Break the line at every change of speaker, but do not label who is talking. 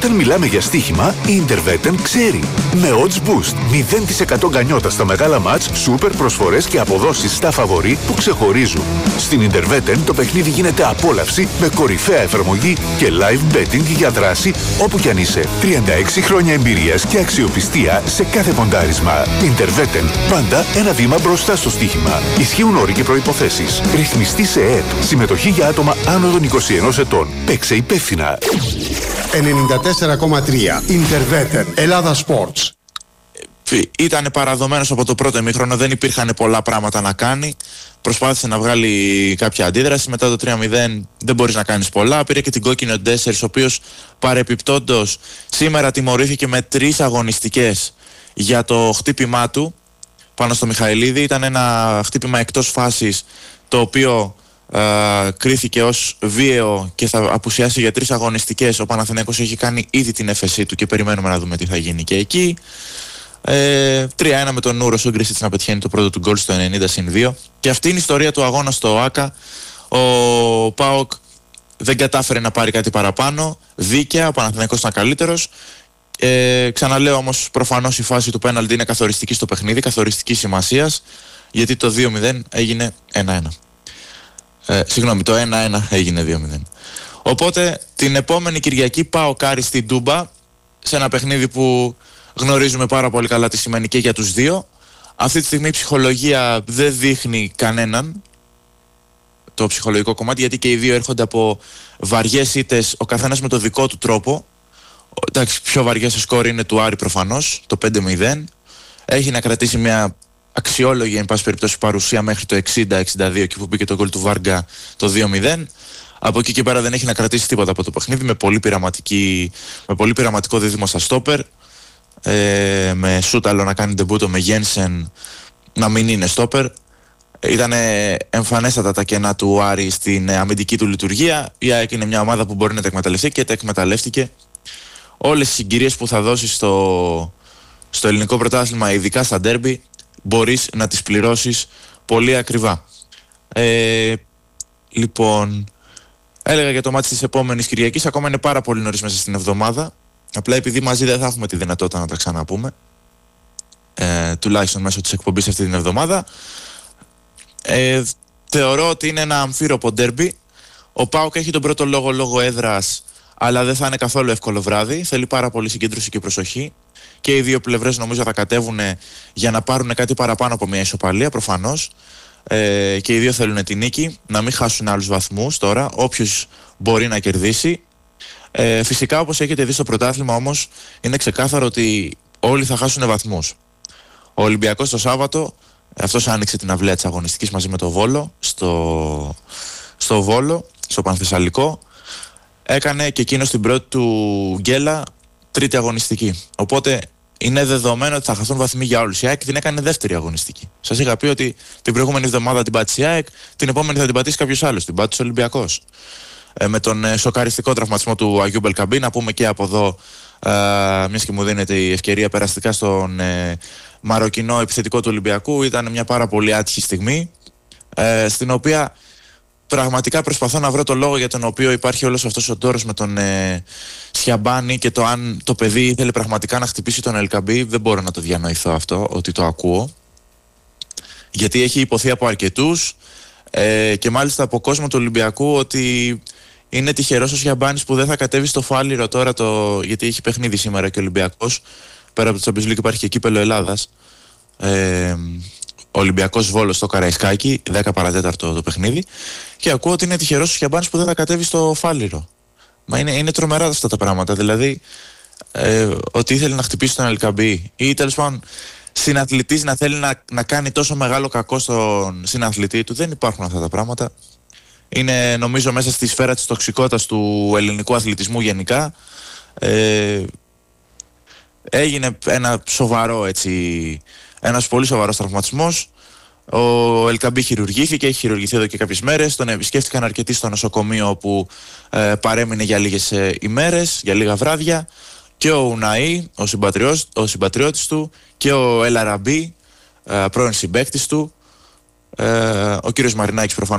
Όταν μιλάμε για στοίχημα, η Interveten ξέρει. Με odds boost, 0% γκανιότα στα μεγάλα μάτς, σούπερ προσφορές και αποδόσεις στα φαβορί που ξεχωρίζουν. Στην Interveten το παιχνίδι γίνεται απόλαυση με κορυφαία εφαρμογή και live betting για δράση όπου κι αν είσαι. 36 χρόνια εμπειρίας και αξιοπιστία σε κάθε ποντάρισμα. Interveten, πάντα ένα βήμα μπροστά στο στοίχημα. Ισχύουν όροι και προϋποθέσεις. Ρυθμιστή σε ΕΕΠ. Συμμετοχή για άτομα άνω των 21 ετών. Παίξε υπεύθυνα.
94,3 Interveten, Ελλάδα Sports.
Ήταν παραδομένος από το πρώτο ημίχρονο, δεν υπήρχαν πολλά πράγματα να κάνει. Προσπάθησε να βγάλει κάποια αντίδραση. Μετά το 3-0 δεν μπορείς να κάνεις πολλά. Πήρε και την κόκκινη ο Ντέσσερς, ο οποίος παρεπιπτόντως σήμερα τιμωρήθηκε με 3 αγωνιστικές για το χτύπημά του πάνω στο Μιχαηλίδη. Ήταν ένα χτύπημα εκτός φάσης, το οποίο κρίθηκε ως βίαιο και θα απουσιάσει για 3 αγωνιστικές. Ο Παναθηναϊκός έχει κάνει ήδη την έφεσή του και περιμένουμε να δούμε τι θα γίνει και εκεί. 3-1 με τον Ούρο Σούγκρισιτς να πετυχαίνει το πρώτο του γκολ στο 90-2. Και αυτή είναι η ιστορία του αγώνα στο ΆΚΑ. Ο ΠΑΟΚ δεν κατάφερε να πάρει κάτι παραπάνω. Δίκαια, ο Παναθηναϊκός ήταν καλύτερος. Ξαναλέω όμως, προφανώς η φάση του πέναλτι είναι καθοριστική στο παιχνίδι, καθοριστική σημασίας, γιατί το 2-0 έγινε 1-1. Συγγνώμη, το 1-1 έγινε 2-0. Οπότε την επόμενη Κυριακή ΠΑΟΚ Άρης στην Τούμπα, σε ένα παιχνίδι που γνωρίζουμε πάρα πολύ καλά τι σημαίνει και για τους δύο. Αυτή τη στιγμή η ψυχολογία δεν δείχνει κανέναν, το ψυχολογικό κομμάτι, γιατί και οι δύο έρχονται από βαριές ήττες, ο καθένας με το δικό του τρόπο. Εντάξει, πιο βαριές στο σκόρ είναι του Άρη προφανώς, το 5-0. Έχει να κρατήσει μια αξιόλογη, εν πάση περιπτώσει, παρουσία μέχρι το 60-62, εκεί που μπήκε το γκολ του Βάργκα το 2-0. Από εκεί και πέρα δεν έχει να κρατήσει τίποτα από το παιχνίδι, με πολύ πειραματικό δίδυμο στα στόπερ. Με Σούταλο να κάνει ντεμπούτο, με Γένσεν να μην είναι στόπερ. Ήταν εμφανέστατα τα κενά του Άρη στην αμυντική του λειτουργία. Η ΑΕΚ είναι μια ομάδα που μπορεί να τα εκμεταλλευτεί και τα εκμεταλλεύτηκε. Όλες τις συγκυρίες που θα δώσει στο ελληνικό πρωτάθλημα, ειδικά στα ντέρμπι, μπορείς να τις πληρώσεις πολύ ακριβά. Λοιπόν, έλεγα για το μάτι της επόμενης Κυριακής, ακόμα είναι πάρα πολύ νωρίς μέσα στην εβδομάδα. Απλά επειδή μαζί δεν θα έχουμε τη δυνατότητα να τα ξαναπούμε, τουλάχιστον μέσω της εκπομπής αυτή την εβδομάδα, θεωρώ ότι είναι ένα αμφίροπο ντέρμπι. Ο ΠΑΟΚ έχει τον πρώτο λόγο έδρας, αλλά δεν θα είναι καθόλου εύκολο βράδυ. Θέλει πάρα πολύ συγκέντρωση και προσοχή. Και οι δύο πλευρές νομίζω θα κατέβουν για να πάρουν κάτι παραπάνω από μια ισοπαλία, προφανώς. Και οι δύο θέλουν τη νίκη, να μην χάσουν άλλους βαθμούς τώρα, όποιος μπορεί να κερδίσει. Φυσικά, όπως έχετε δει στο πρωτάθλημα όμως, είναι ξεκάθαρο ότι όλοι θα χάσουν βαθμούς. Ο Ολυμπιακός το Σάββατο, αυτός άνοιξε την αυλαία της αγωνιστικής μαζί με το Βόλο, στο Βόλο, στο Πανθεσσαλικό. Έκανε και εκείνο στην πρώτη του γκέλα τρίτη αγωνιστική. Οπότε είναι δεδομένο ότι θα χαθούν βαθμοί για όλους. Η ΑΕΚ την έκανε δεύτερη αγωνιστική. Σας είχα πει ότι την προηγούμενη εβδομάδα την πάτησε η ΑΕΚ, την επόμενη θα την πατήσει κάποιος άλλος, την πάτησε ο Ολυμπιακός. Με τον σοκαριστικό τραυματισμό του Αγιού Μπελκαμπή, να πούμε και από εδώ, μιας και μου δίνεται η ευκαιρία, περαστικά στον μαροκινό επιθετικό του Ολυμπιακού. Ήταν μια πάρα πολύ άτυχη στιγμή, στην οποία πραγματικά προσπαθώ να βρω το λόγο για τον οποίο υπάρχει όλος αυτός ο τόρος με τον Σιαμπάνη και το αν το παιδί ήθελε πραγματικά να χτυπήσει τον Ελκαμπή. Δεν μπορώ να το διανοηθώ αυτό, ότι το ακούω, γιατί έχει υποθεί από αρκετούς και μάλιστα από κόσμο του Ολυμπιακού ότι είναι τυχερός ο Σιαμπάνης που δεν θα κατέβει στο Φάληρο τώρα, γιατί έχει παιχνίδι σήμερα και ο Ολυμπιακός. Πέρα από το Champions League υπάρχει και κύπελλο Ελλάδας. Ολυμπιακός Βόλος στο Καραϊσκάκι, 10 παρατέταρτο το παιχνίδι. Και ακούω ότι είναι τυχερός ο Σιαμπάνης που δεν θα κατέβει στο Φάληρο. Μα είναι τρομερά αυτά τα πράγματα. Δηλαδή, ότι ήθελε να χτυπήσει τον Ελκαμπή ή τέλος πάντων συναθλητής να θέλει να κάνει τόσο μεγάλο κακό στον συναθλητή του. Δεν υπάρχουν αυτά τα πράγματα. Είναι νομίζω μέσα στη σφαίρα της τοξικότητας του ελληνικού αθλητισμού γενικά. Έγινε ένας πολύ σοβαρός τραυματισμός. Ο Ελκαμπή χειρουργήθηκε, έχει χειρουργηθεί εδώ και κάποιες μέρες. Τον επισκέφτηκαν αρκετοί στο νοσοκομείο όπου παρέμεινε για λίγες ημέρες, για λίγα βράδια. Και ο Ουναή, ο συμπατριώτης του, και ο Ελαραμπή, πρώην συμπαίκτης του. Ο κύριος Μαρινάκης προφανώς